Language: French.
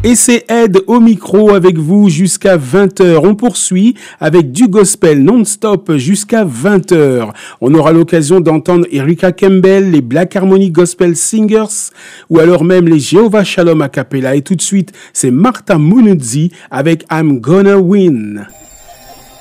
Et c'est Ed au micro avec vous jusqu'à 20h. On poursuit avec du gospel non-stop jusqu'à 20h. On aura l'occasion d'entendre Erica Campbell, les Black Harmony Gospel Singers ou alors même les Jehovah Shalom a cappella. Et tout de suite, c'est Martha Munudzi avec I'm Gonna Win.